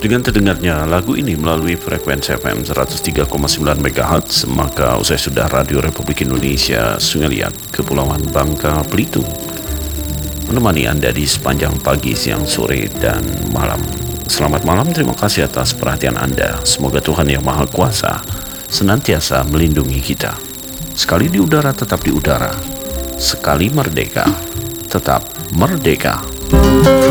Dengan terdengarnya lagu ini melalui frekuensi FM 103,9 MHz, maka usai sudah Radio Republik Indonesia Sungai Liat, Kepulauan Bangka Belitung, menemani Anda di sepanjang pagi, siang, sore, dan malam. Selamat malam, terima kasih atas perhatian Anda. Semoga Tuhan Yang Maha Kuasa senantiasa melindungi kita. Sekali di udara, tetap di udara. Sekali merdeka, tetap merdeka.